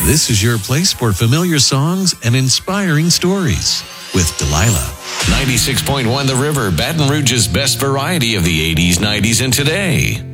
This is your place for familiar songs and inspiring stories with Delilah. 96.1 The River, Baton Rouge's best variety of the 80s, 90s, and today.